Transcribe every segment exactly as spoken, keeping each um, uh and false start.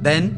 Ben?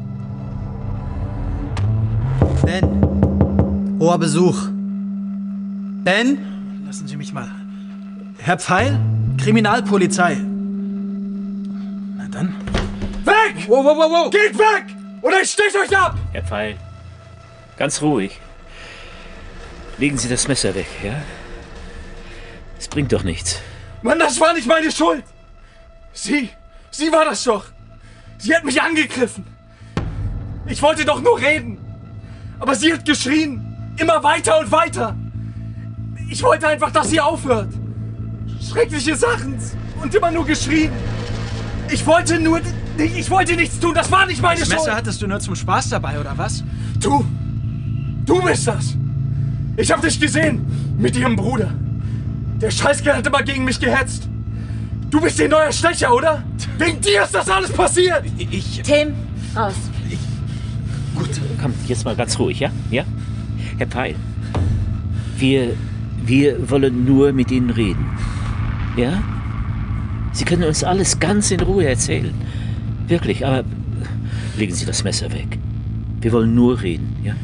Ben? Hoher Besuch. Ben? Lassen Sie mich mal. Herr Pfeil? Kriminalpolizei. Na dann. Weg! Wow, wow, wow, wow! Geht weg! Oder ich stech euch ab! Herr Pfeil, ganz ruhig. Legen Sie das Messer weg, ja? Es bringt doch nichts. Mann, das war nicht meine Schuld! Sie, sie war das doch! Sie hat mich angegriffen! Ich wollte doch nur reden! Aber sie hat geschrien! Immer weiter und weiter! Ich wollte einfach, dass sie aufhört! Schreckliche Sachen! Und immer nur geschrien! Ich wollte nur... Ich wollte nichts tun, das war nicht meine Das Schuld! Messer hattest du nur zum Spaß dabei, oder was? Du! Du bist das! Ich hab dich gesehen! Mit ihrem Bruder! Der Scheißkerl hat immer gegen mich gehetzt! Du bist ihr neuer Stecher, oder? Wegen dir ist das alles passiert! Ich... Tim, raus. Gut. Kommt, jetzt mal ganz ruhig, ja? Ja? Herr Pfeil, wir, wir wollen nur mit Ihnen reden. Ja? Sie können uns alles ganz in Ruhe erzählen. Wirklich, aber legen Sie das Messer weg. Wir wollen nur reden, ja?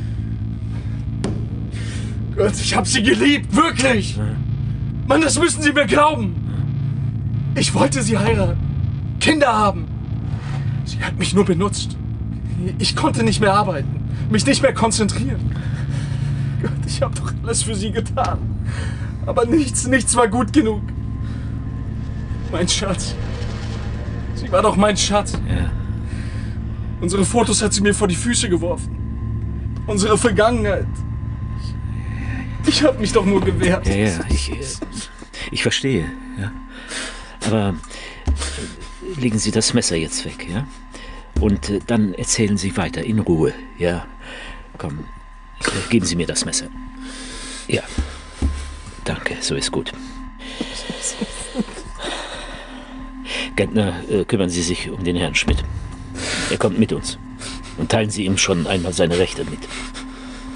Gott, ich hab sie geliebt, wirklich! Mann, das müssen Sie mir glauben! Ich wollte sie heiraten, Kinder haben. Sie hat mich nur benutzt. Ich konnte nicht mehr arbeiten, mich nicht mehr konzentrieren. Gott, ich hab doch alles für sie getan. Aber nichts, nichts war gut genug. Mein Schatz. Sie war doch mein Schatz. Ja. Unsere Fotos hat sie mir vor die Füße geworfen. Unsere Vergangenheit. Ich, ich hab mich doch nur gewehrt. Ja, ja, ich, äh, ich verstehe, ja. Aber äh, legen Sie das Messer jetzt weg, ja? Und äh, dann erzählen Sie weiter, in Ruhe, ja? Komm, äh, geben Sie mir das Messer. Ja, danke, so ist gut. Gärtner, äh, kümmern Sie sich um den Herrn Schmidt. Er kommt mit uns. Und teilen Sie ihm schon einmal seine Rechte mit.